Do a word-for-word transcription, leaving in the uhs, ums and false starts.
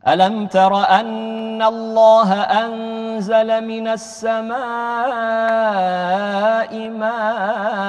ألم تر أن الله أنزل من السماء ماء